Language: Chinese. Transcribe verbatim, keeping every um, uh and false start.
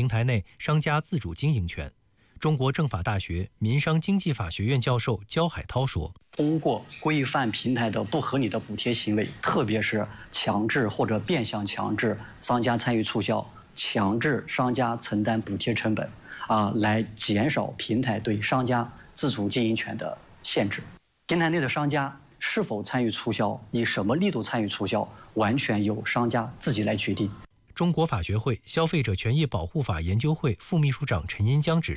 台内商家自主经营权。中国政法大学民商经济法学院教授焦海涛说：“ 通过规范平台的不合理的补贴行为，特别是强制或者变相强制商家参与促销，强制商家承担补贴成本，啊，来减少平台对商家自主经营权的限制。平台内的商家是否参与促销，以什么力度参与促销，完全由商家自己来决定。” 中国法学会消费者权益保护法研究会副秘书长陈银江指出。